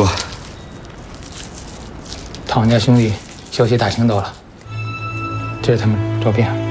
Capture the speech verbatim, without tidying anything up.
说。 汤家兄弟消息打听到了，这是他们照片。